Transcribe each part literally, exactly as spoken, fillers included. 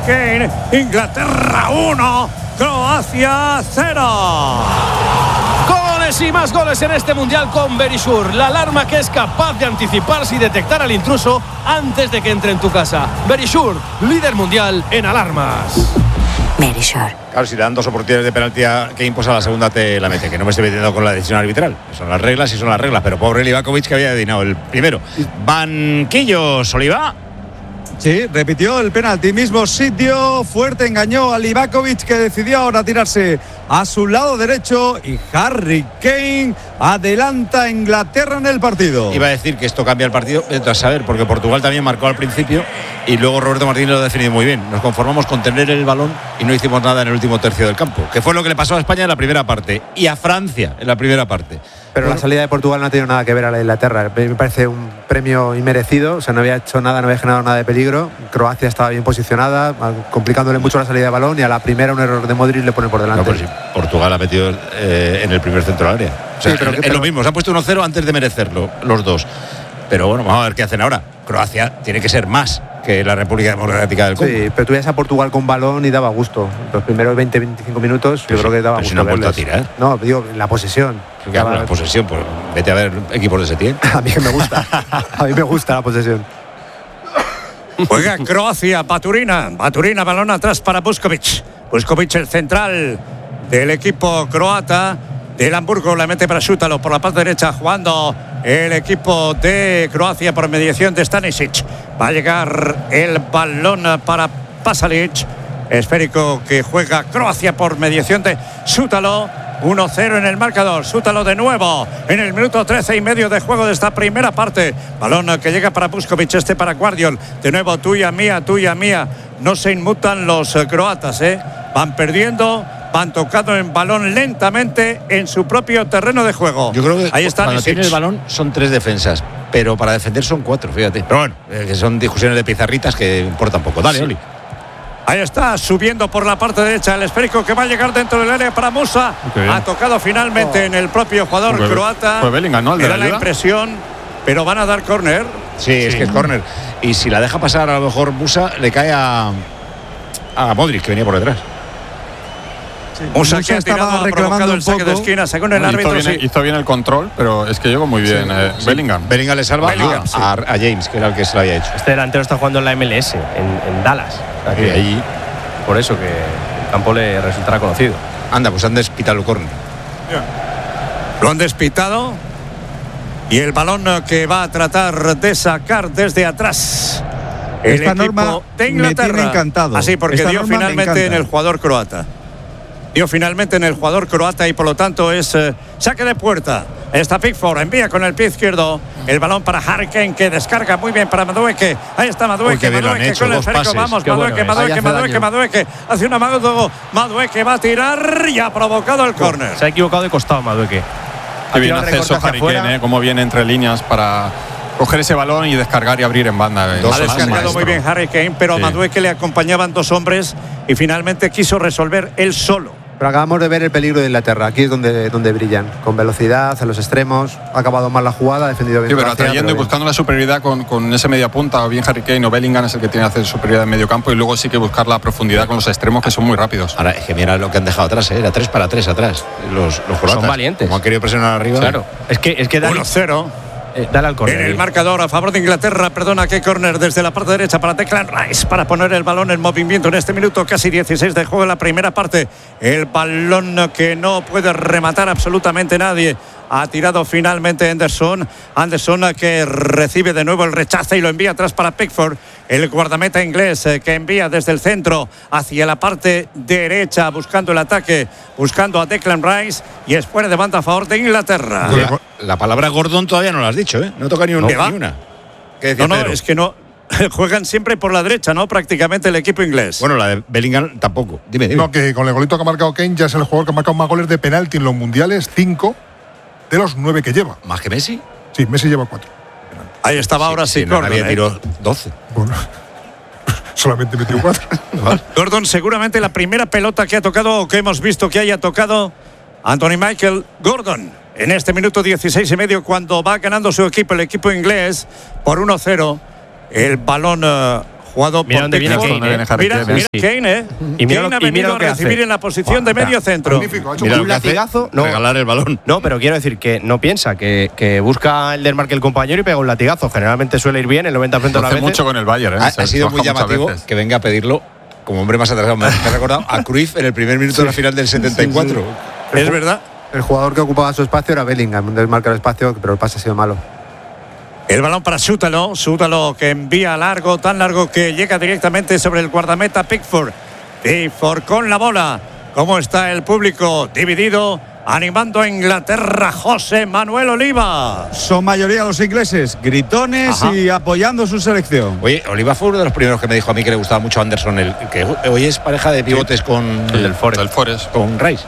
Kane. Inglaterra uno, Croacia cero. Goles y más goles en este Mundial con Verisure, la alarma que es capaz de anticiparse y detectar al intruso antes de que entre en tu casa. Verisure, líder mundial en alarmas. Verisure. Claro, si le dan dos oportunidades de penalti a Kane, pues a la segunda te la mete. Que no me esté metiendo con la decisión arbitral. Son las reglas y son las reglas. Pero pobre Livakovic, que había adivinado el primero. Banquillos, Oliva. Sí, repitió el penalti, mismo sitio, fuerte, engañó a Livakovic, que decidió ahora tirarse a su lado derecho, y Harry Kane adelanta a Inglaterra en el partido. Iba a decir que esto cambia el partido, a saber, porque Portugal también marcó al principio y luego Roberto Martínez lo ha definido muy bien. Nos conformamos con tener el balón y no hicimos nada en el último tercio del campo, que fue lo que le pasó a España en la primera parte y a Francia en la primera parte. Pero la salida de Portugal no ha tenido nada que ver a la de Inglaterra. Me parece un premio inmerecido. O sea, no había hecho nada, no había generado nada de peligro. Croacia estaba bien posicionada, complicándole mucho la salida de balón, y a la primera un error de Modric le pone por delante. No, pero si Portugal ha metido eh, en el primer centro del área. O sea, sí, pero, es, pero, es lo mismo, se han puesto uno cero antes de merecerlo los dos. Pero bueno, vamos a ver qué hacen ahora. Croacia tiene que ser más que la República Democrática del Congo. Sí, pero tú ves a Portugal con balón y daba gusto. Los primeros veinte a veinticinco minutos yo sí, creo que daba gusto. Si no ha vuelto a tirar. No, digo, la posesión. Claro, la posesión, pues vete a ver equipos de Setién. A mí que me gusta. A mí me gusta la posesión. Juega Croacia, Baturina. Baturina, balón atrás para Buskovic. Buskovic, el central del equipo croata. Del Hamburgo, la mete para Šutalo por la parte derecha, jugando el equipo de Croacia por mediación de Stanisic. Va a llegar el balón para Pasalic. Esférico que juega Croacia por mediación de Šutalo. uno cero en el marcador. Šutalo de nuevo en el minuto trece y medio de juego de esta primera parte. Balón que llega para Buskovic, este para Guardiol. De nuevo, tuya, mía, tuya, mía. No se inmutan los croatas, ¿eh? Van perdiendo, van tocando en balón lentamente en su propio terreno de juego. Yo creo que ahí está, cuando tiene el balón son tres defensas, pero para defender son cuatro, fíjate. Pero bueno, eh, que son discusiones de pizarritas que importan poco. Dale, sí. Oli. Ahí está, subiendo por la parte derecha el esférico que va a llegar dentro del área para Musa. Ha tocado finalmente oh. en el propio jugador pues, croata. Pues Bellingham, ¿no? Era la, la impresión, pero van a dar córner. Sí, sí, es que es córner. Y si la deja pasar, a lo mejor Musa le cae a, a Modric, que venía por detrás. Sí. Musa, Musa que ha tirado, ha provocado el saque de esquina, según el árbitro. Hizo bien, sí. hizo bien el control, pero es que llegó muy bien sí, eh, sí. Bellingham. Bellingham le salva Bellingham, a, sí. a, a James, que era el que se lo había hecho. Este delantero está jugando en la M L S, en, en Dallas. Aquí, sí, allí. Por eso que el campo le resultará conocido. Anda, pues han despitado el córner. Yeah. Lo han despitado. Y el balón que va a tratar de sacar desde atrás. El Esta equipo norma de Inglaterra. Me tiene encantado. Así, porque Esta dio finalmente en el jugador croata. Dio finalmente en el jugador croata y por lo tanto es eh, saque de puerta. Está Pickford, envía con el pie izquierdo el balón para Harry Kane, que descarga muy bien para Madueke. Ahí está Madueke, Madueke con el esférico. Vamos, Madueke, Madueke, Madueke, Madueke. Hace una Madueke, Madueke va a tirar y ha provocado el córner. Se ha equivocado de costado Madueke. Qué bien hace eso Harry Kane, ¿eh? Cómo viene entre líneas para coger ese balón y descargar y abrir en banda. Ha descargado muy bien Harry Kane, pero sí. a Madueke le acompañaban dos hombres y finalmente quiso resolver él solo. Pero acabamos de ver el peligro de Inglaterra. Aquí es donde, donde brillan, con velocidad, a los extremos. Ha acabado mal la jugada, ha defendido bien. Sí, pero atrayendo y buscando la superioridad con, con ese media punta, o bien Harry Kane o Bellingham es el que tiene que hacer superioridad en medio campo, y luego sí que buscar la profundidad con los extremos, que son muy rápidos. Ahora, es que mira lo que han dejado atrás, ¿eh? Era tres para tres atrás. Los, los croatas. Son valientes. Como han querido presionar arriba. Claro. Es que, es que uno cero. Eh, dale al córner. En el marcador a favor de Inglaterra, perdona, que córner desde la parte derecha para Declan Rice, para poner el balón en movimiento en este minuto, casi dieciséis de juego en la primera parte. El balón que no puede rematar absolutamente nadie. Ha tirado finalmente Anderson. Anderson que recibe de nuevo el rechazo y lo envía atrás para Pickford. El guardameta inglés que envía desde el centro hacia la parte derecha, buscando el ataque, buscando a Declan Rice, y es fuera de banda a favor de Inglaterra. La, la palabra Gordon todavía no la has dicho, ¿eh? No toca ni, un, no, ni una. ¿Qué no, no, Pedro? Es que no. Juegan siempre por la derecha, ¿no? Prácticamente el equipo inglés. Bueno, la de Bellingham tampoco. Dime, dime. No, que con el golito que ha marcado Kane ya es el jugador que ha marcado más goles de penalti en los mundiales, cinco de los nueve que lleva. ¿Más que Messi? Sí, Messi lleva cuatro. Ahí estaba sí, ahora sí, sí no, Gordon. Había tiró doce. Bueno, solamente metió cuatro. Gordon, seguramente la primera pelota que ha tocado o que hemos visto que haya tocado Anthony Michael Gordon. En este minuto dieciséis y medio, cuando va ganando su equipo, el equipo inglés, por uno cero. El balón uh, jugado Mira por dónde viene Pickford. Kane, ¿eh? Mira, mira Sí. Kane, ¿eh? Y mira Kane lo- ha y mira venido lo a que recibir hace. en la posición de medio centro. Magnífico, ha hecho Mira muy lo que hace, latigazo, no. regalar el balón. No, pero quiero decir que no piensa, que, que busca el desmarque el compañero y pega un latigazo. Generalmente suele ir bien el noventa por ciento de Lo las hace veces. mucho con el Bayern, ¿eh? Ha, Se ha sido baja muy muchas llamativo veces. que venga a pedirlo como hombre más atrasado. Me ha recordado a Cruyff en el primer minuto de la final del setenta y cuatro. Es verdad. El jugador que ocupaba su espacio era Bellingham, un desmarca el espacio, pero el pase ha sido malo. El balón para Sútalo, Sútalo que envía largo, tan largo que llega directamente sobre el guardameta Pickford. Pickford con la bola. ¿Cómo está el público? Dividido, animando a Inglaterra, José Manuel Oliva. Son mayoría los ingleses, gritones Ajá. y apoyando su selección. Oye, Oliva fue uno de los primeros que me dijo a mí que le gustaba mucho Anderson, el que hoy es pareja de pivotes con, El del Forest. Del Forest. con Rice.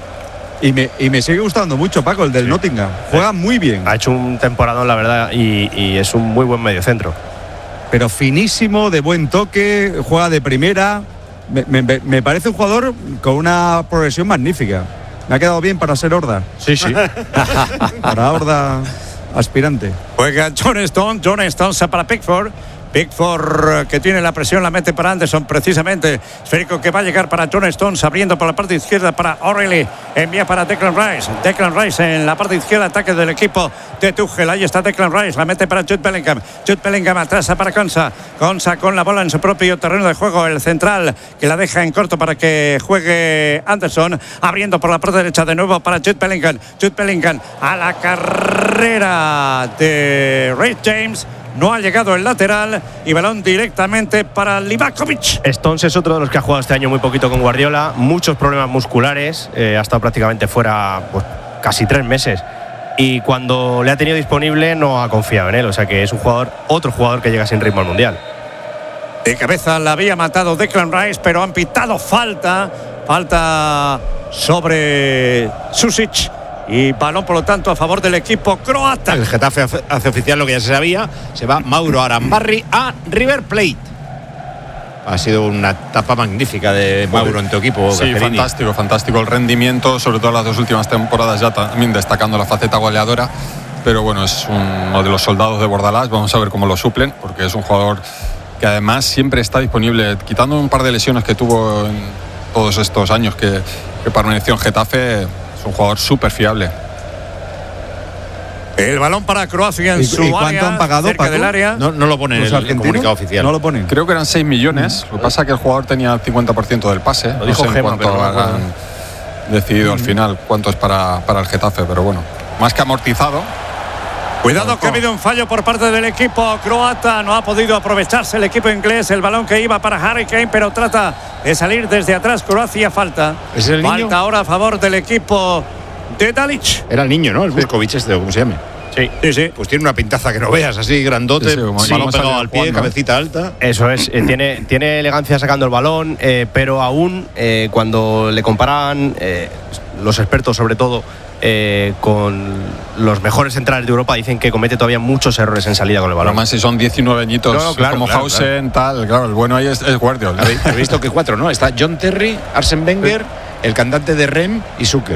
Y me, y me sigue gustando mucho, Paco, el del Nottingham. Juega muy bien, Ha hecho un temporadón, la verdad, y, y es un muy buen mediocentro. pero finísimo, de buen toque, juega de primera. Me, me- me parece un jugador con una progresión magnífica. Me ha quedado bien para ser Horda. Sí, sí. Para Horda aspirante. Juega John Stone, John Stone se para Pickford. Pickford que tiene la presión, la mete para Anderson precisamente. Esférico que va a llegar para John Stones, abriendo por la parte izquierda para O'Reilly. Envía para Declan Rice. Declan Rice en la parte izquierda, ataque del equipo de Tuchel. Ahí está Declan Rice, la mete para Jude Bellingham. Jude Bellingham atrás para Konsa. Konsa con la bola en su propio terreno de juego. El central que la deja en corto para que juegue Anderson. Abriendo por la parte derecha de nuevo para Jude Bellingham. Jude Bellingham a la carrera de Reece James. No ha llegado el lateral y balón directamente para Livakovic. Stones es otro de los que ha jugado este año muy poquito con Guardiola, muchos problemas musculares, eh, ha estado prácticamente fuera pues, casi tres meses. Y cuando le ha tenido disponible no ha confiado en él, o sea que es un jugador, otro jugador que llega sin ritmo al mundial. De cabeza la había matado Declan Rice, pero han pitado falta. Falta sobre Susic. Y balón, por lo tanto, a favor del equipo croata. El Getafe hace, hace oficial lo que ya se sabía. Se va Mauro Arambarri a River Plate. Ha sido una etapa magnífica de Mauro en tu equipo. Sí, Gasperini. fantástico, fantástico el rendimiento, sobre todo las dos últimas temporadas ya también destacando la faceta goleadora. Pero bueno, es uno de los soldados de Bordalás. Vamos a ver cómo lo suplen, porque es un jugador que además siempre está disponible, quitando un par de lesiones que tuvo en todos estos años que, que permaneció en Getafe. Es un jugador súper fiable. El balón para Croacia en ¿Y- su y cuánto área, han pagado, cerca Paco? del área. No, no lo pone en Los el, argentinos comunicado oficial. no lo ponen. Creo que eran seis millones. Lo que pasa es que el jugador tenía el cincuenta por ciento del pase. Lo No dijo sé en Gema, cuánto pero no me acuerdo. habrán decidido al final cuánto es para, para el Getafe, pero bueno, más que amortizado. Cuidado que ha habido un fallo por parte del equipo croata. No ha podido aprovecharse el equipo inglés. El balón que iba para Harry Kane, pero trata de salir desde atrás. Croacia falta. ¿Es el niño? Falta ahora a favor del equipo de Dalic. Era el niño, ¿no? El Buscovic este, o como se llame. Sí. Sí, sí. Pues tiene una pintaza que no veas, así grandote, Sí, sí, como balón cuando pegado salió al pie, jugando, ¿eh? cabecita alta. Eso es, eh, tiene, tiene elegancia sacando el balón, eh, pero aún eh, cuando le comparan eh, los expertos sobre todo eh, con los mejores centrales de Europa, dicen que comete todavía muchos errores en salida con el balón. Además, si son diecinueve añitos, No, no, claro, como claro, Hausen, tal, claro, el bueno ahí es, es Guardiola. Habéis habéis visto que cuatro, ¿no? Está John Terry, Arsene Wenger, el cantante de Rem y Zucker.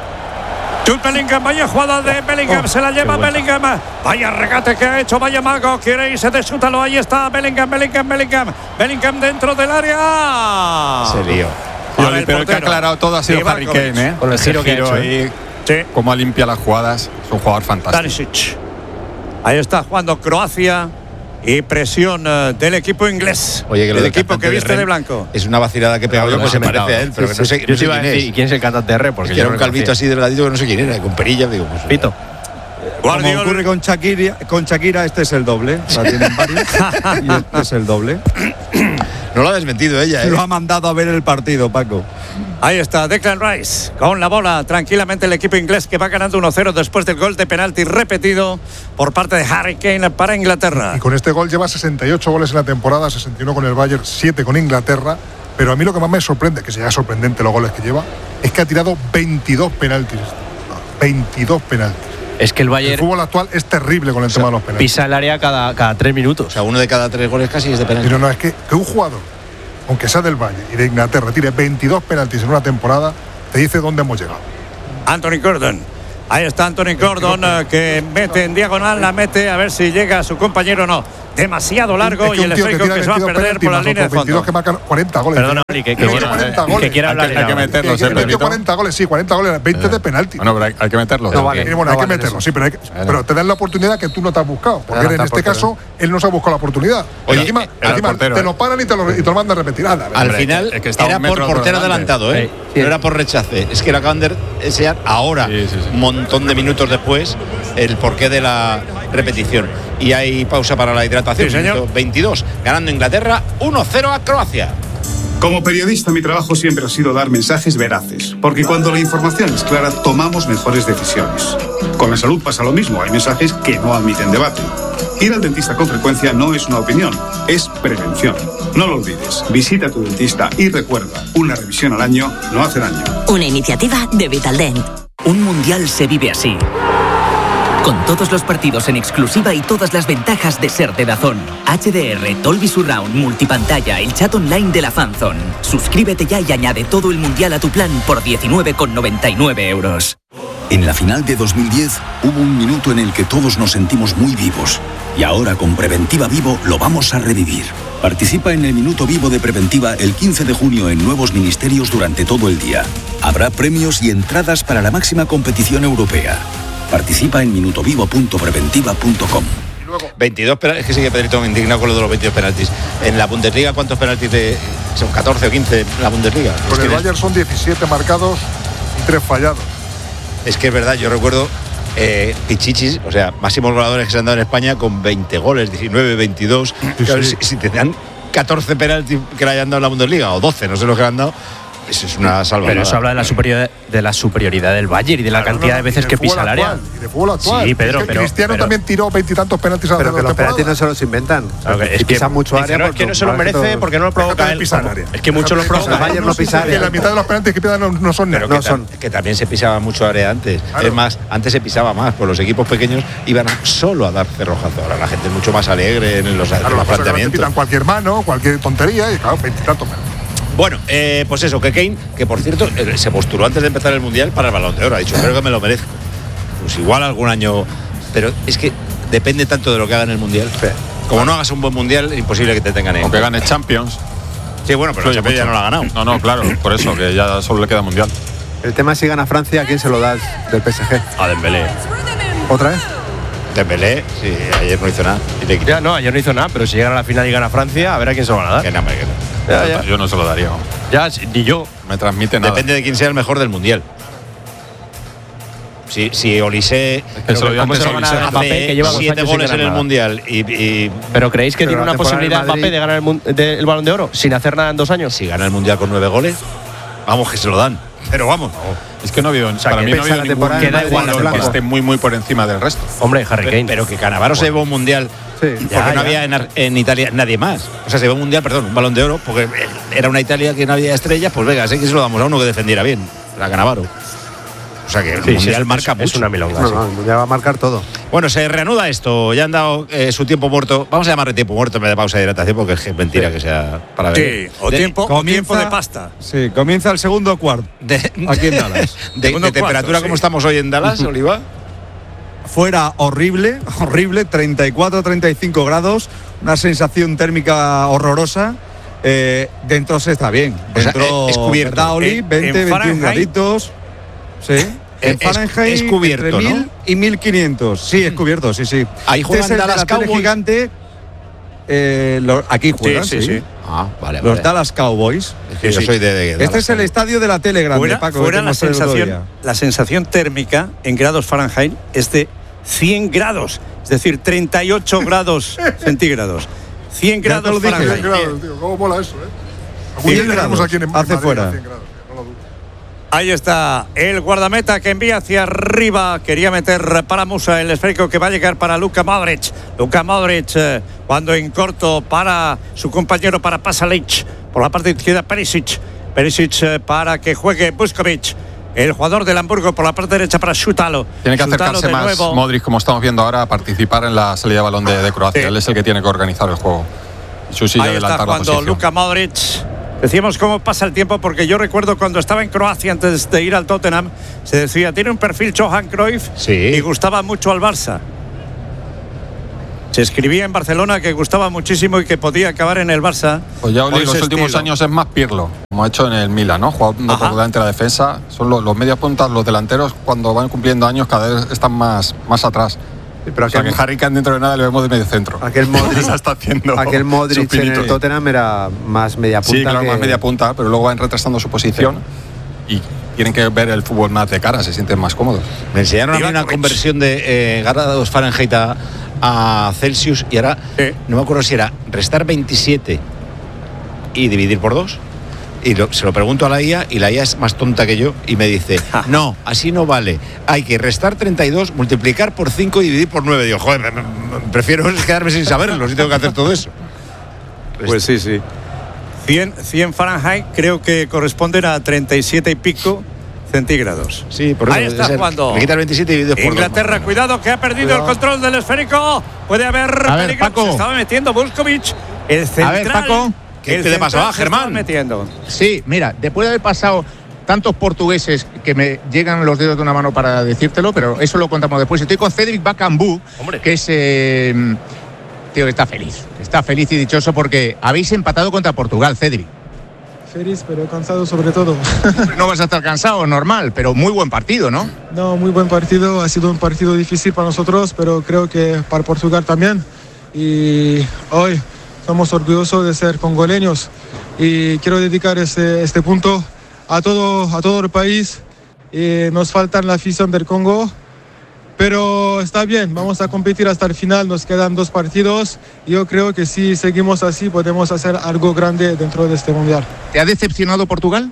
Jude Bellingham, vaya jugada de Bellingham, oh, se la lleva qué buena. Bellingham. Vaya regate que ha hecho, vaya mago, quiere irse de Sútalo. Ahí está Bellingham, Bellingham, Bellingham. Bellingham dentro del área. Se lío. Ahora el Pero el que ha portero. aclarado todo ha sido Harry Livakovic. Kane, ¿eh? Con el Ese giro que ha hecho, ahí, Sí. cómo limpia las jugadas, es un jugador fantástico. Danisic. Ahí está jugando Croacia y presión eh, del equipo inglés. Oye, que lo el del equipo cantante que viste Rem de blanco. Es una vacilada que pegaba yo, pues se parece a él, pero que no sé, Yo no te sé iba a quién decir, es. ¿quién es el cantante de R? Porque Es que yo era no un lo calvito conocía. así delgadito que no sé quién era, con perilla, digo, pues. Pito. Como Guardiola. ocurre con Shakira, con Shakira, este es el doble. La tienen varios. Y este es el doble. No lo ha desmentido ella, ¿eh? Lo ha mandado a ver el partido, Paco. Ahí está Declan Rice con la bola. Tranquilamente el equipo inglés que va ganando uno cero después del gol de penalti repetido por parte de Harry Kane para Inglaterra. Y con este gol lleva sesenta y ocho goles en la temporada, sesenta y uno con el Bayern, siete con Inglaterra. Pero a mí lo que más me sorprende, que sea sorprendente los goles que lleva, es que ha tirado veintidós penaltis. veintidós penaltis. Es que el El Bayern fútbol actual es terrible con el tema de los penaltis. pisa el área cada, cada tres minutos. O sea, uno de cada tres goles casi es de Y penalti. no, no, es que, que un jugador, aunque sea del Valle y de Inglaterra, tire veintidós penaltis en una temporada, te dice dónde hemos llegado. Anthony Gordon. Ahí está Anthony Gordon eh, que mete en diagonal, la mete a ver si llega a su compañero o no. demasiado largo Es y el esférico que se va a perder por la línea de fondo. veintidós que marcan cuarenta goles. Perdona, Oli, que, que, Tiene bueno, cuarenta que, goles. que quiera hablar. Hay que, hay que meterlos, Que- eh, que metió Pedrito. cuarenta goles, sí, cuarenta goles, veinte de penalti. Bueno, pero hay, hay que meterlos. No ¿eh? vale. Eh, bueno, hay no que valen meterlo, eso. sí, pero, hay que- pero te dan la oportunidad que tú no te has buscado. Porque Adelanta en al este portero. caso, él no se ha buscado la oportunidad. Oye, Y encima, era encima portero, te eh. lo paran y te lo, y te lo mandan a repetir. Anda, Al Hombre, final es que estaba era un por metro por portero delante. adelantado, ¿eh? Sí. No era por rechace. Es que lo acaban de enseñar ahora, Sí, sí, sí. un montón de minutos después, el porqué de la repetición. Y hay pausa para la hidratación. Sí, señor. Minuto veintidós, ganando Inglaterra uno cero a Croacia. Como periodista, mi trabajo siempre ha sido dar mensajes veraces, porque cuando la información es clara, tomamos mejores decisiones. Con la salud pasa lo mismo, hay mensajes que no admiten debate. Ir al dentista con frecuencia no es una opinión, es prevención. No lo olvides, visita a tu dentista y recuerda, una revisión al año no hace daño. Una iniciativa de Vitaldent. Un mundial se vive así. Con todos los partidos en exclusiva y todas las ventajas de ser de DAZN. H D R, Dolby Surround, multipantalla, el chat online de la Fanzone. Suscríbete ya y añade todo el mundial a tu plan por diecinueve con noventa y nueve euros. En la final de dos mil diez hubo un minuto en el que todos nos sentimos muy vivos. Y ahora con Preventiva Vivo lo vamos a revivir. Participa en el Minuto Vivo de Preventiva el quince de junio en nuevos ministerios durante todo el día. Habrá premios y entradas para la máxima competición europea. Participa en minutovivo punto preventiva punto com. veintidós penaltis, es que sigue Pedrito me indigna con lo de los veintidós penaltis. En la Bundesliga, ¿cuántos penaltis de, son catorce o quince en la Bundesliga? Con Es el que, es, Bayern son diecisiete marcados y tres fallados. es que es verdad, yo recuerdo eh, Pichichis, o sea, máximos goleadores que se han dado en España con veinte goles, diecinueve, veintidós. Claro, sí. si, si te dan catorce penaltis que le hayan dado en la Bundesliga, o doce, no sé lo que le han dado, eso es una salvajada. Pero eso habla de la superioridad, de la superioridad del Bayern y de la Claro, cantidad no, de y veces del que pisa fútbol el área. actual, y de fútbol actual. Sí, Pedro, Es que pero- Cristiano pero- también tiró veintitantos penaltis a Pero que los penaltis no temporada. se los inventan. O sea, Claro, que si es que pisan mucho dice, área. no, es pues que no se lo parece merece todo- porque no lo provoca Déjate de él. pisar área. Es que mucho lo Déjate de provoca. pisar. Bayern no pisa Que la área. mitad de los penaltis que pidan no, no son Pero no que, ta- son. que también se pisaba mucho área antes. Claro. Es más, antes se pisaba más, pues los equipos pequeños iban solo a dar cerrojazo. Ahora la gente es mucho más alegre en los, en Claro, los las cosas que no te planteamientos. pitan cualquier mano, cualquier tontería y claro, veintitantos penaltis. Bueno, eh, pues eso, que Kane, que por cierto eh, se postuló antes de empezar el Mundial para el Balón de Oro. Ha dicho, creo que me lo merezco. Pues igual algún año. Pero es que depende tanto de lo que haga en el Mundial. Como no hagas un buen Mundial, es imposible que te tengan en. Aunque gane Champions. Sí, bueno, pero la influye Champions ya mucho. no la ha ganado. No, no, claro, por eso, que ya solo le queda Mundial. El tema es si gana Francia, ¿a quién se lo das del P S G? A Dembélé. ¿Otra vez? Dembélé, sí, ayer no hizo nada. Y le quitó. Ya, no, ayer no hizo nada, pero si llega a la final y gana Francia, a ver a quién se lo van a dar. Que no, hombre, que no. Ya, ya. Yo no se lo daría. Ya, si- ni yo. Me transmite nada. Depende de quién sea el mejor del Mundial. Si, si Olise que se lo dio ¿Cómo antes se a lo Olise. gana Mbappé, que lleva dos siete años sin goles en ganar el nada? Mundial y, y ¿Pero creéis que Pero tiene la una temporada posibilidad del Madrid- Mbappé de ganar el, mun- de- el Balón de Oro sin hacer nada en dos años? si gana el Mundial con nueve goles, vamos que se lo dan. Pero vamos. Es que no ha habido, sea, para que mí no ha pesa habido la ningún temporada en Madrid, jugador Blanco. que esté muy muy por encima del resto. Hombre, Harry Kane. Pero que Cannavaro se llevó un Mundial Sí. porque Ya, no ya. había en, Ar- en Italia nadie más. O sea, se llevó un Mundial, perdón, un Balón de Oro, porque era una Italia que no había estrellas, pues venga, sé que se lo damos a uno que defendiera bien, a Cannavaro. O sea que el Sí, sí, Mundial es- marca es, mucho. es una milonga. No, sí. no, el Mundial va a marcar todo. Bueno, se reanuda esto. Ya han dado eh, su tiempo muerto. Vamos a llamarle tiempo muerto en vez de pausa de hidratación, porque es que es mentira que sea para ver. Sí, o De- tiempo, o comienza- tiempo de pasta. Sí, comienza el segundo cuarto. de, Aquí en Dallas. de, Segundo de temperatura cuarto, como sí. estamos hoy en Dallas, Oliva. Fuera horrible, horrible, treinta y cuatro, treinta y cinco grados, una sensación térmica horrorosa. Eh, dentro se está bien. O sea, Dentro, eh, es cubierto. ¿verdad, Oli? En- veinte, en veintiún Fahrenheit. graditos. Sí. En Es- Fahrenheit, es cubierto, entre ¿no? mil y mil quinientos. Sí, es cubierto, sí, sí. Ahí Este juegan es el de Dallas la tele Cowboys. gigante. Eh, lo- aquí juegan, sí, sí. sí. Ah, vale, Los vale. Dallas Cowboys. Es que yo soy de, de Este Dallas. es el estadio de la tele grande, Fuera, Paco. fuera que te la, mostré el otro sensación, día. la sensación térmica en grados Fahrenheit es de cien grados, es decir, treinta y ocho grados centígrados. cien Ya te lo grados dije, cien Fahrenheit. grados, tío. ¿Cómo mola eso, eh? Algún cien día llegaremos grados, aquí en hace Madrid a fuera. cien grados, no lo dudo. Ahí está el guardameta que envía hacia arriba. Quería meter para Musa el esférico que va a llegar para Luka Modric. Luka Modric eh, cuando en corto para su compañero, para Pasalic. Por la parte izquierda Perisic. Perisic eh, para que juegue Buskovich. El jugador del Hamburgo por la parte derecha para Šutalo. Tiene que Šutalo acercarse de más nuevo. Modric, como estamos viendo ahora, a participar en la salida de balón de, de Croacia. Sí. Él es el que tiene que organizar el juego. Su silla Ahí está adelantar la jugando posición. Luka Modric. Decíamos cómo pasa el tiempo, porque yo recuerdo cuando estaba en Croacia antes de ir al Tottenham, se decía, tiene un perfil Johan Cruyff Sí. y gustaba mucho al Barça. Se escribía en Barcelona que gustaba muchísimo y que podía acabar en el Barça. Pues ya Oli, los últimos estilo. años es más Pirlo, como ha hecho en el Milan, ¿no? Jugando Ajá. por delante de la defensa. Son los, los medias puntas, los delanteros, cuando van cumpliendo años, cada vez están más, más atrás. Sí, pero o sea, aquel, que Harry Kane dentro de nada le vemos de medio centro. Aquel Modric, se está haciendo aquel Modric sus en el pinitos. Tottenham era más media punta. Sí, claro, que... más media punta, pero luego van retrasando su posición y tienen que ver el fútbol más de cara, se sienten más cómodos. Me enseñaron a mí una conversión de eh, grados Fahrenheit a, a Celsius y ahora Sí. no me acuerdo si era restar veintisiete y dividir por dos. Y lo- se lo pregunto a la I A y la I A es más tonta que yo y me dice, no, así no vale. Hay que restar treinta y dos, multiplicar por cinco y dividir por nueve. Digo, joder, me- me- prefiero quedarme sin saberlo si tengo que hacer todo eso. Pues sí, sí. cien, cien Fahrenheit creo que corresponden a treinta y siete y pico centígrados. Sí, por eso Ahí debe está ser- jugando. Le quitas veintisiete y divides por dos. Inglaterra, cuidado que ha perdido Cuidado. el control del esférico. Puede haber A ver, peligro. Paco. Se estaba metiendo Vuskovic. El central. ver, Paco. ¿Qué el te le pasó central a se estaba Germán? metiendo. Sí, mira, después de haber pasado tantos portugueses que me llegan los dedos de una mano para decírtelo, pero eso lo contamos después. Estoy con Cédric Bakambu, que es... Eh, tío, está feliz. Está feliz y dichoso porque habéis empatado contra Portugal, Cédric. Feliz, pero cansado sobre todo. No vas a estar cansado, normal, pero muy buen partido, ¿no? No, muy buen partido. Ha sido un partido difícil para nosotros, pero creo que para Portugal también. Y hoy somos orgullosos de ser congoleños. Y quiero dedicar este, este punto a todo, a todo el país. Y nos falta la afición del Congo. Pero está bien, vamos a competir hasta el final, nos quedan dos partidos. Yo creo que si seguimos así podemos hacer algo grande dentro de este Mundial. ¿Te ha decepcionado Portugal?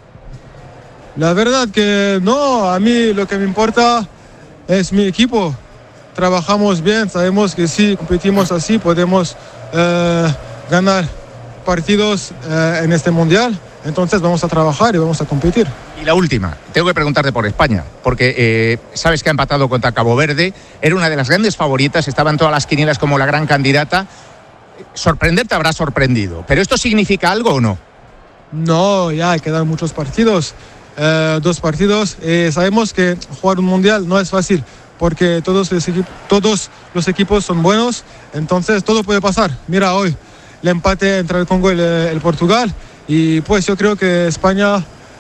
La verdad que no, a mí lo que me importa es mi equipo. Trabajamos bien, sabemos que si competimos así podemos eh, ganar partidos eh, en este Mundial. Entonces vamos a trabajar y vamos a competir. Y la última, tengo que preguntarte por España, porque eh, sabes que ha empatado contra Cabo Verde, era una de las grandes favoritas, estaban todas las quinielas como la gran candidata. Sorprender te habrá sorprendido, pero ¿esto significa algo o no? No, ya quedan muchos partidos, eh, dos partidos. Eh, sabemos que jugar un Mundial no es fácil, porque todos los, equip- todos los equipos son buenos, entonces todo puede pasar. Mira hoy, el empate entre el Congo y el, el Portugal. Y pues yo creo que España uh,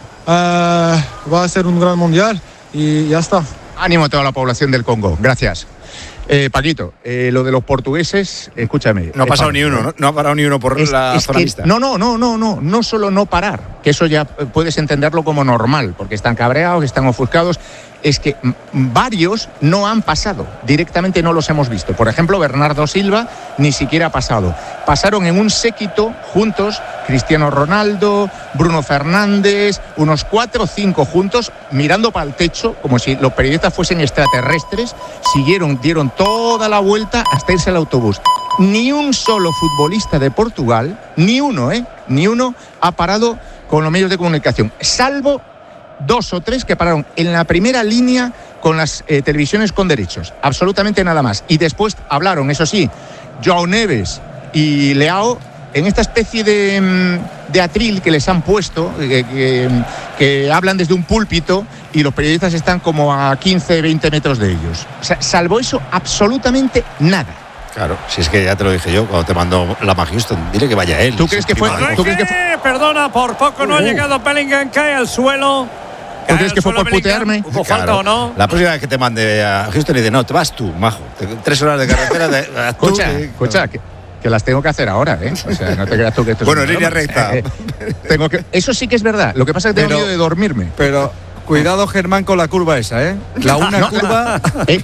va a ser un gran mundial y ya está. Ánimo a toda la población del Congo. Gracias. Eh, Paquito, eh, lo de los portugueses, escúchame. No ha eh, pasado Paco, ni uno, ¿no? No ha parado ni uno por Es- la es zona que- mixta. no, no, no, no, no, no solo no parar, que eso ya eh, puedes entenderlo como normal, porque están cabreados, están ofuscados. Es que mm, varios no han pasado, directamente no los hemos visto. Por ejemplo, Bernardo Silva ni siquiera ha pasado. Pasaron en un séquito juntos Cristiano Ronaldo, Bruno Fernández, unos cuatro o cinco juntos, mirando para el techo, como si los periodistas fuesen extraterrestres, siguieron, dieron toda la vuelta hasta irse al autobús. Ni un solo futbolista de Portugal, ni uno, ¿eh? Ni uno ha parado con los medios de comunicación, salvo dos o tres que pararon en la primera línea con las eh, televisiones con derechos, absolutamente nada más. Y después hablaron, eso sí, Joao Neves y Leao en esta especie de, mm, de atril que les han puesto, que, que, que hablan desde un púlpito y los periodistas están como a quince, veinte metros de ellos. O sea, salvo eso, absolutamente nada. Claro, si es que ya te lo dije yo cuando te mandó Lama Houston, dile que vaya él. ¿Tú crees que fue- ¿Tú ¿Tú crees que qué? Perdona, por poco no ha Uh. llegado Bellingham, cae al suelo. ¿Tú Cae crees al que fue suelo por Bellingham. putearme? ¿Hubo falta Claro. o no? La próxima vez que te mande a Houston y dice, no, te vas tú, majo. Te- Tres horas de carretera. De, tú, Escucha, que- escucha, que, que las tengo que hacer ahora, ¿eh? O sea, no te creas tú que esto es Bueno, una en línea broma. recta. Eh, eh, tengo que, eso sí que es verdad. Lo que pasa es que tengo Pero- miedo de dormirme. Pero cuidado, Germán, con la curva esa, ¿eh? La una No. curva. Eh,